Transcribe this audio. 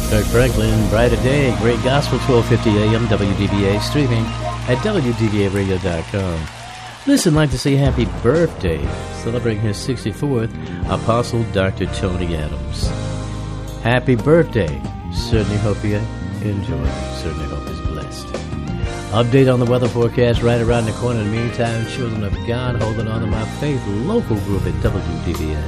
Kirk Franklin, Brighter Day, Great Gospel, 1250 AM, WDBA, streaming at WDBAradio.com. Listen, like to say happy birthday, celebrating his 64th, Apostle Dr. Tony Adams. Happy birthday. Certainly hope you enjoy. Certainly hope it's blessed. Update on the weather forecast right around the corner. In the meantime, Children of God, holding on to my faith, local group at WDBA.